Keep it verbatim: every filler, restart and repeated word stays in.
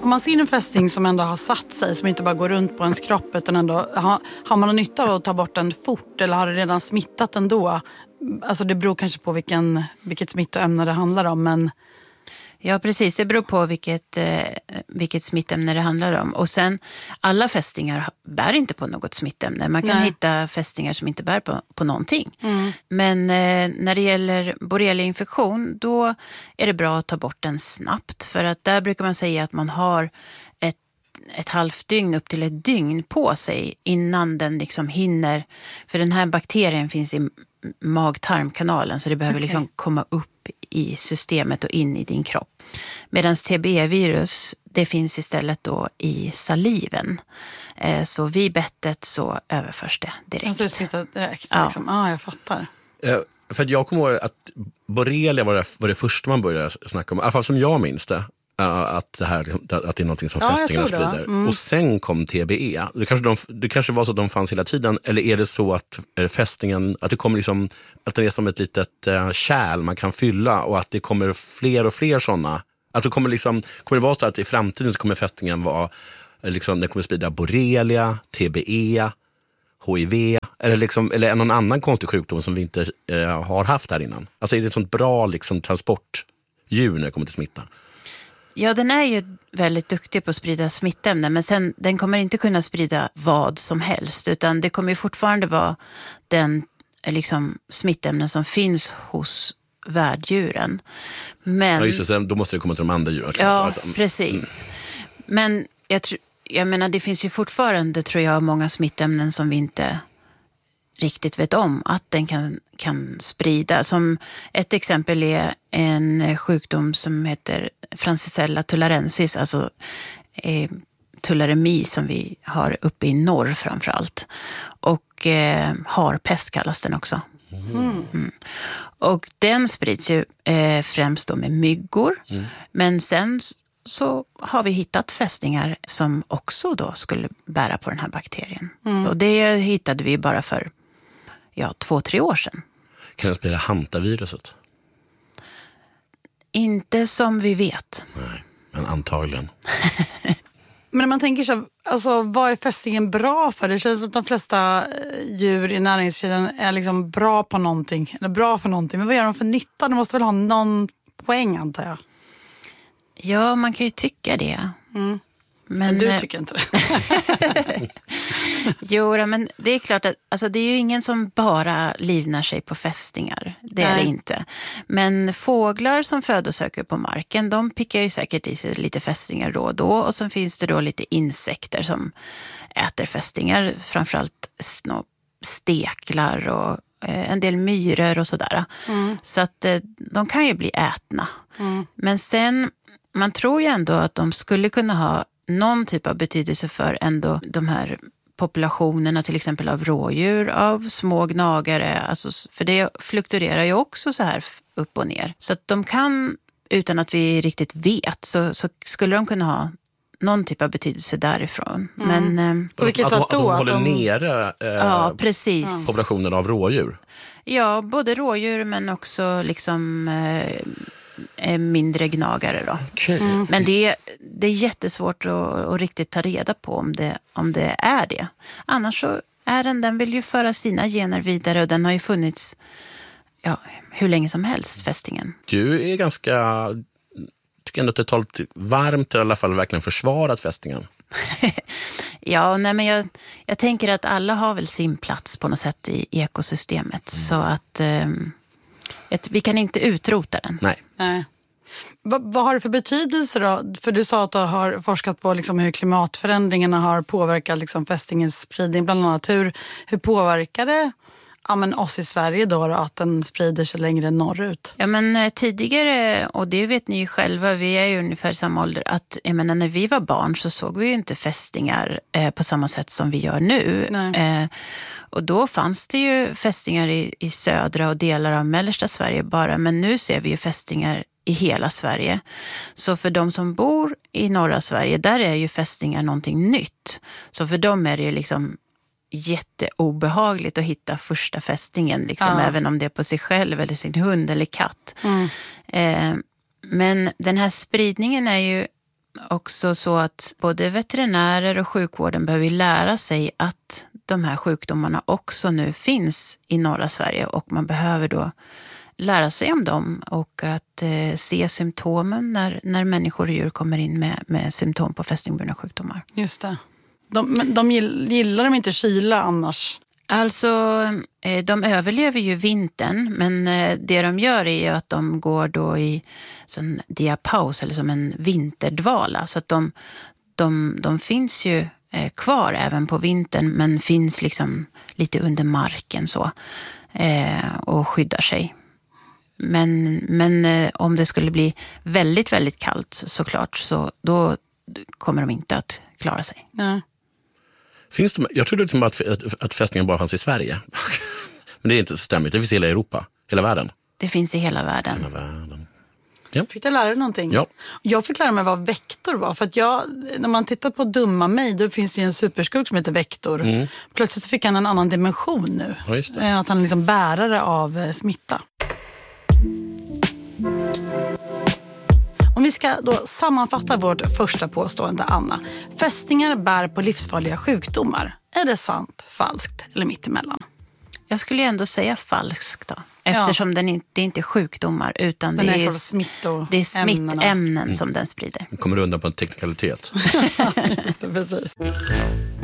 Om man ser en fästing som ändå har satt sig, som inte bara går runt på ens kropp utan ändå, har, har man nytta av att ta bort den fort eller har det redan smittat ändå? Alltså det beror kanske på vilken, vilket smittoämne det handlar om, men... Ja, precis. Det beror på vilket, eh, vilket smittämne det handlar om. Och sen, alla fästingar bär inte på något smittämne. Man kan Nej. hitta fästingar som inte bär på, på någonting. Mm. Men eh, när det gäller borreliainfektion, då är det bra att ta bort den snabbt. För att där brukar man säga att man har ett, ett halvt dygn upp till ett dygn på sig innan den liksom hinner. För den här bakterien finns i mag-tarmkanalen, så det behöver okay. liksom komma upp i systemet och in i din kropp. Medan T B E-virus, det finns istället då i saliven. Eh, så vid bettet så överförs det direkt. Alltså det sitter direkt? Ja, liksom. ah, jag fattar. Eh, för att jag kommer ihåg att borrelia var det, var det första man började snacka om. I alla fall som jag minns det. Att det, här, att det är någonting som ja, fästingarna sprider. Mm. Och sen kom T B E. Det kanske, de, det kanske var så att de fanns hela tiden. Eller är det så att fästingen, att det kommer liksom, att det är som ett litet uh, kärl man kan fylla och att det kommer fler och fler sådana. Att det kommer liksom, kommer det vara så att i framtiden så kommer fästingen vara, liksom, den kommer sprida borrelia, T B E, H I V eller, liksom, eller någon annan konstig sjukdom som vi inte uh, har haft här innan. Alltså är det ett sånt bra liksom, transportdjur när det kommer till smitta? Ja, den är ju väldigt duktig på att sprida smittämnen, men sen, den kommer inte kunna sprida vad som helst, utan det kommer ju fortfarande vara den liksom, smittämnen som finns hos värddjuren. Men, ja, just det, då måste det komma till de andra djuren. Ja, precis. Mm. Men jag, tr- jag menar, det finns ju fortfarande, tror jag, många smittämnen som vi inte riktigt vet om att den kan, kan sprida. Som ett exempel är en sjukdom som heter Francisella tularensis, alltså eh, tularemi som vi har uppe i norr framförallt. Och eh, harpest kallas den också. Mm. Mm. Och den sprids ju eh, främst då med myggor. Mm. Men sen så har vi hittat fästingar som också då skulle bära på den här bakterien. Mm. Och det hittade vi bara för ja, två, tre år sedan. Kan det sprida hantaviruset? Inte som vi vet. Nej, men antagligen. Men när man tänker så, alltså, vad är fästingen bra för? Det känns som att de flesta djur i näringskedjan är liksom bra på någonting. Eller bra för någonting. Men vad gör de för nytta? De måste väl ha någon poäng, antar jag. Ja, man kan ju tycka det. Mm. Men, men du tycker inte det. Jo, men det är klart att alltså, det är ju ingen som bara livnar sig på fästingar. Det är Nej. det inte. Men fåglar som födosöker på marken, de pickar ju säkert i sig lite fästingar då och då. Och sen finns det då lite insekter som äter fästingar. Framförallt steklar och eh, en del myror och sådär. Mm. Så att eh, de kan ju bli ätna. Mm. Men sen, man tror ju ändå att de skulle kunna ha någon typ av betydelse för ändå de här populationerna, till exempel av rådjur, av små gnagare, alltså, för det fluktuerar ju också så här upp och ner. Så att de kan, utan att vi riktigt vet, så, så skulle de kunna ha någon typ av betydelse därifrån. Mm. Men, på vilket sätt då? Att de, att de håller att de... nere eh, ja, precis. populationen av rådjur? Ja, både rådjur men också liksom... Eh, mindre gnagare då. Okay. Mm. Men det är, det är jättesvårt att, att riktigt ta reda på om det, om det är det. Annars så är den, den vill ju föra sina gener vidare och den har ju funnits ja, hur länge som helst, fästingen. Du är ganska, tycker ändå att du har talat varmt i alla fall verkligen försvarat fästingen. Ja, nej men jag, jag tänker att alla har väl sin plats på något sätt i ekosystemet. Mm. Så att... Eh, vi kan inte utrota den. Nej. Nej. Vad, vad har det för betydelse då? För du sa att du har forskat på liksom hur klimatförändringarna har påverkat liksom fästingens spridning bland annat. Hur, hur påverkar det ja, men oss i Sverige då, då att den sprider sig längre norrut? Ja, men tidigare, och det vet ni ju själva, vi är ju ungefär samma ålder, att jag menar, när vi var barn så såg vi ju inte fästingar eh, på samma sätt som vi gör nu. Eh, och då fanns det ju fästingar i, i södra och delar av mellersta Sverige bara, men nu ser vi ju fästingar i hela Sverige. Så för de som bor i norra Sverige, där är ju fästingar någonting nytt. Så för dem är det ju liksom jätteobehagligt att hitta första fästingen, liksom, ja. Även om det är på sig själv eller sin hund eller katt. Mm. Eh, men den här spridningen är ju också så att både veterinärer och sjukvården behöver lära sig att de här sjukdomarna också nu finns i norra Sverige, och man behöver då lära sig om dem och att eh, se symptomen när, när människor och djur kommer in med, med symptom på fästingburna sjukdomar. Just det. De, men de gillar de inte kyla annars? Alltså, de överlever ju vintern, men det de gör är ju att de går då i sån diapaus eller som en vinterdvala. Så att de, de, de finns ju kvar även på vintern, men finns liksom lite under marken så och skyddar sig. Men, men om det skulle bli väldigt, väldigt kallt såklart, så då kommer de inte att klara sig. Ja. Finns det, jag trodde liksom att, att, att fästingen bara fanns i Sverige. Men det är inte så stämmigt. Det finns i hela Europa, hela världen. Det finns i hela världen. Hela världen. Ja. Fick du lära dig någonting? Ja. Jag fick lära mig vad vektor var. För att jag, när man tittar på Dumma mig, då finns det ju en superskurk som heter Vektor. Mm. Plötsligt fick han en annan dimension nu. Ja, just det. Att han är liksom bärare av smitta. Om vi ska då sammanfatta vårt första påstående, Anna. Fästingar bär på livsfarliga sjukdomar. Är det sant, falskt eller mittemellan? Jag skulle ändå säga falskt då. Eftersom ja. den inte, det är inte sjukdomar, utan det är, är, det är smittämnen mm. som den sprider. Kommer undan på en teknikalitet. Precis.